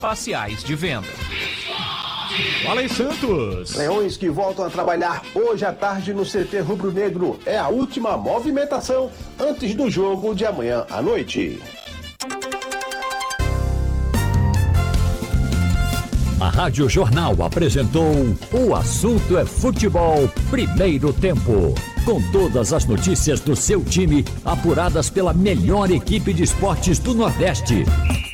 parciais de venda. Fala aí, Santos! Leões que voltam a trabalhar hoje à tarde no CT Rubro Negro. É a última movimentação antes do jogo de amanhã à noite. A Rádio Jornal apresentou O Assunto é Futebol, primeiro tempo. Com todas as notícias do seu time, apuradas pela melhor equipe de esportes do Nordeste.